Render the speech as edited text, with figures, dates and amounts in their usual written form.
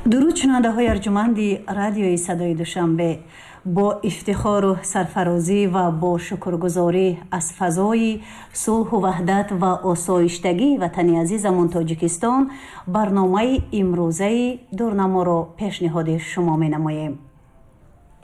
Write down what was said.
дуруд шунавандаҳои арҷуманди радиои садои душанбе, бо ифтихору сарфарозӣ ва бо шукргузорӣ аз фазои сулҳу ваҳдат ва осоиштагии ватани азизамон Тоҷикистон барномаи имрӯзаи дурнаморо пешниҳоди шумо менамоем.